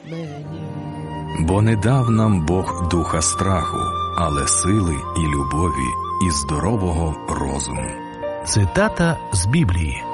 Бо не дав нам Бог духа страху, але сили і любові, і здорового розуму. Цитата з Біблії.